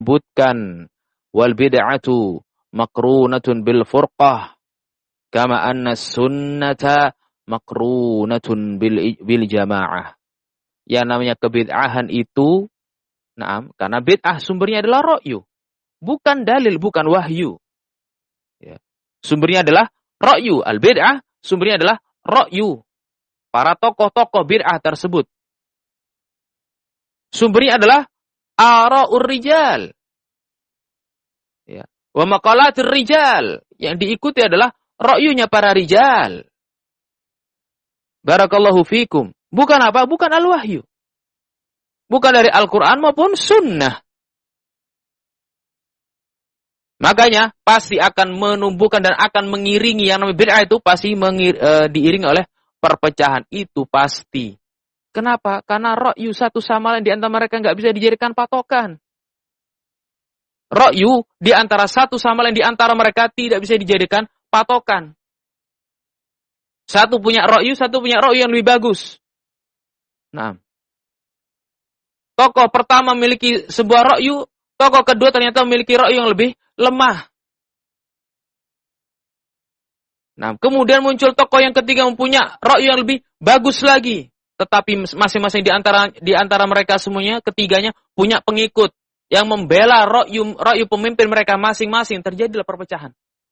Sebutkan wal bid'atu makrunatun bil furqah kama anna sunnata makrunatun bil jamaah. Yang namanya kebid'ahan itu, karena bid'ah sumbernya adalah ra'yu, bukan dalil, bukan wahyu. Ya. Sumbernya adalah ra'yu, al-bid'ah sumbernya adalah ra'yu. Para tokoh-tokoh bid'ah tersebut. Sumbernya adalah ara'ur rijal. Ya. Wa maqalatir rijal. Yang diikuti adalah ra'yunya para rijal. Barakallahu fikum. Bukan apa? Bukan al-wahyu. Bukan dari Al-Quran maupun sunnah. Makanya pasti akan menumbuhkan dan akan mengiringi yang namanya bid'ah itu pasti diiringi oleh perpecahan. Itu pasti. Kenapa? Karena ra'yu satu sama lain di antara mereka nggak bisa dijadikan patokan. Ra'yu di antara satu sama lain di antara mereka tidak bisa dijadikan patokan. Satu punya ra'yu yang lebih bagus. Nah, tokoh pertama memiliki sebuah ra'yu, tokoh kedua ternyata memiliki ra'yu yang lebih lemah. Nah, kemudian muncul tokoh yang ketiga mempunyai ra'yu yang lebih bagus lagi. Tetapi masing-masing di antara mereka semuanya, ketiganya punya pengikut yang membela ra'yu pemimpin mereka masing-masing. Terjadilah perpecahan.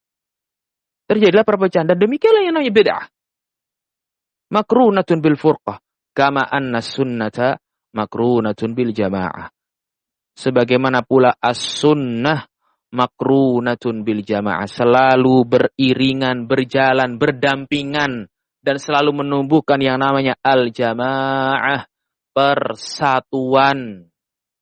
Dan demikianlah yang namanya bid'ah. Makrunatun bil furqah. Kama anna sunnata makrunatun bil jamaah. Sebagaimana pula as-sunnah makrunatun bil jamaah. Selalu beriringan, berjalan, berdampingan. Dan selalu menumbuhkan yang namanya al-jamaah. Persatuan.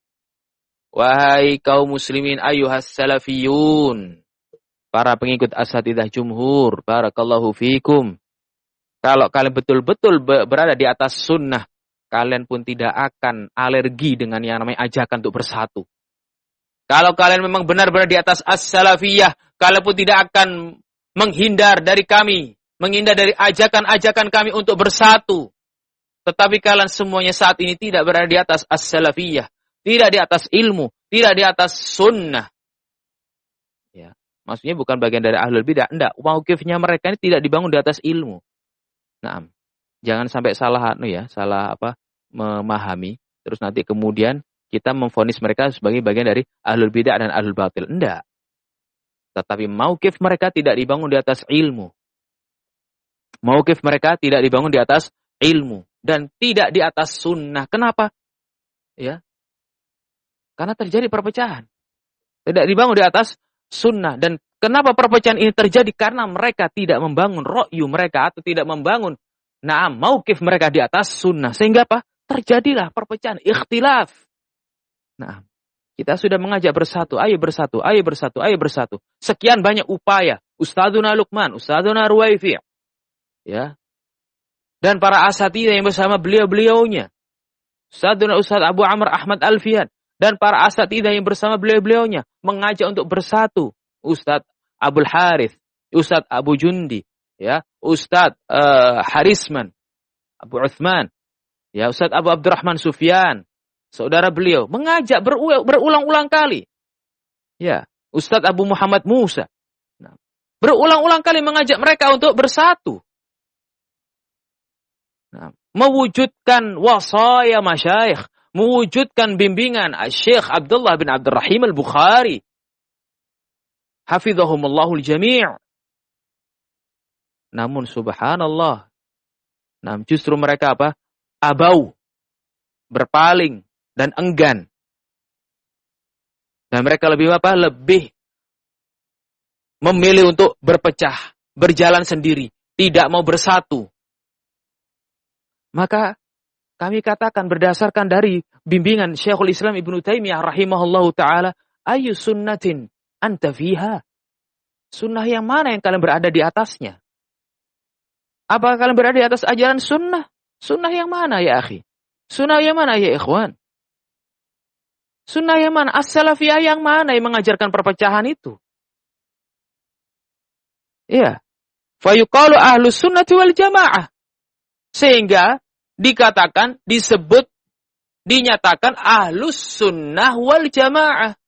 Wahai kaum muslimin ayyuhas salafiyun. Para pengikut asatidah jumhur. Barakallahu fikum. Kalau kalian betul-betul berada di atas sunnah. Kalian pun tidak akan alergi dengan yang namanya ajakan untuk bersatu. Kalau kalian memang benar-benar di atas as-salafiyah. Kalian pun tidak akan menghindar dari kami. Menghindar dari ajakan-ajakan kami untuk bersatu. Tetapi kalian semuanya saat ini tidak berada di atas as-salafiyah. Tidak di atas ilmu. Tidak di atas sunnah. Ya. Maksudnya bukan bagian dari ahlul bidah. Enggak. Mauqifnya mereka ini tidak dibangun di atas ilmu. Nah, jangan sampai salah memahami. Terus nanti kemudian kita memvonis mereka sebagai bagian dari ahlul bidah dan ahlul batil. Enggak. Tetapi mauqif mereka tidak dibangun di atas ilmu. Mauqif mereka tidak dibangun di atas ilmu dan tidak di atas sunnah. Kenapa? Ya. Karena terjadi perpecahan. Tidak dibangun di atas sunnah. Dan kenapa perpecahan ini terjadi? Karena mereka tidak membangun ra'yu mereka atau tidak membangun mauqif mereka di atas sunnah. Sehingga apa? Terjadilah perpecahan, ikhtilaf. Nah, kita sudah mengajak bersatu, ayo bersatu, ayo bersatu, ayo bersatu. Sekian banyak upaya. Ustadzuna Luqman, Ustadzuna Ruwaifi'. Ya. Dan para asatidzah yang bersama beliau-beliaunya. Ustadz Abu Amr Ahmad Alfian. Dan para asatidzah yang bersama beliau-beliaunya. Mengajak untuk bersatu. Ustadz Abdul Harith. Ustadz Abu Jundi. Ya. Ustadz Harisman. Abu Uthman. Ya. Ustadz Abu Abdurrahman Sufyan. Saudara beliau. Mengajak berulang-ulang kali. Ya. Ustadz Abu Muhammad Musa. Nah, berulang-ulang kali mengajak mereka untuk bersatu. Nah, mewujudkan wasaya masyayikh, mewujudkan bimbingan Syekh Abdullah bin Abdurrahim Al-Bukhari. Hafizahumullahu al-jami'. Namun subhanallah. Justru mereka apa? Abau. Berpaling dan enggan. Dan mereka lebih apa? Lebih memilih untuk berpecah, berjalan sendiri, tidak mau bersatu. Maka kami katakan berdasarkan dari bimbingan Syekhul Islam Ibnu Taimiyah rahimahullahu taala, ayu sunnatin anta fiha? Sunnah yang mana yang kalian berada di atasnya? Apakah kalian berada di atas ajaran sunnah? Sunnah yang mana ya akhi? Sunnah yang mana ya ikhwan? Sunnah yang mana? As-salafiyah yang mana yang mengajarkan perpecahan itu? Iya. Fayuqalu ahlus sunnati wal jamaah. Sehingga dikatakan, disebut, dinyatakan ahlus sunnah wal jamaah.